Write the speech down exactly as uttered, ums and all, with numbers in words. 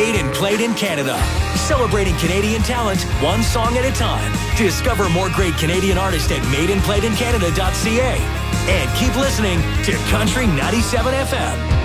Made and Played in Canada. Celebrating Canadian talent, one song at a time. Discover more great Canadian artists at made and played in canada dot c a. And keep listening to Country ninety-seven F M.